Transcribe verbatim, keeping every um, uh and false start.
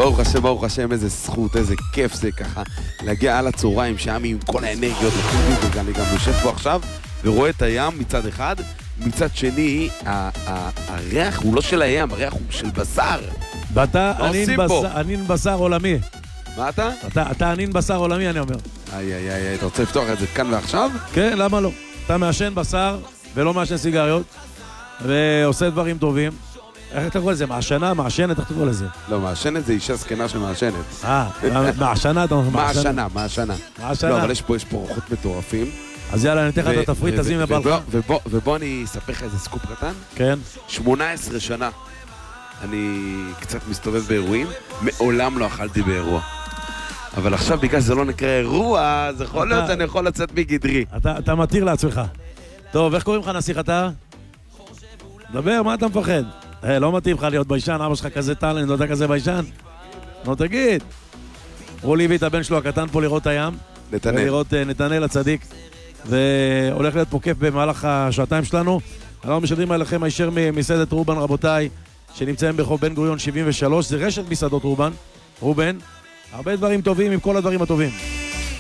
ברוך השם, ברוך השם, איזה זכות, איזה כיף זה ככה, להגיע על הצהריים שם עם כל האנרגיות, ואני גם יושב פה עכשיו ורואה את הים מצד אחד, מצד שני, הריח הוא לא של הים, הריח הוא של בשר. ואתה ענין בשר עולמי. מה אתה? אתה ענין בשר עולמי, אני אומר. איי, איי, איי, אתה רוצה לפתוח את זה כאן ועכשיו? כן, למה לא? אתה מעשן בשר ולא מעשן סיגריות, ועושה דברים טובים. איך אתה קורא לזה? מעשנה? מעשנת? איך אתה קורא לזה? לא, מעשנת זה אישה זקנה שמעשנת. אה, מעשנה אתה אומר? מעשנה, מעשנה. מעשנה. לא, אבל יש פה רוחות מטורפים. אז יאללה, אני אתן לך את התפריט, תזמין לבלך. ובוא אני אספר לך איזה סקופ קטן. כן. שמונה עשרה שנה אני קצת מסתובב באירועים, מעולם לא אכלתי באירוע. אבל עכשיו בגלל שזה לא נקרא אירוע, אז יכול להיות שאני יכול לצאת מגדרי. אתה מתיר לעצמך. טוב, איך קוראים לך נסיך אתה? דבר, מה אתה מפחד? לא מתאים לך להיות ביישן, אבא שלך כזה טלנט, לא יודע כזה ביישן? נו תגיד. הוא ליווי את הבן שלו הקטן פה לראות הים. נתנאל. ולראות נתנאל הצדיק. והולך להיות פה כיף במהלך השעתיים שלנו. אנחנו משדרים עליכם הישר ממסעדת רובן, רבותיי, שנמצאים ברחוב בן גוריון שבעים ושלוש. זה רשת מסעדות רובן. רובן. הרבה דברים טובים עם כל הדברים הטובים.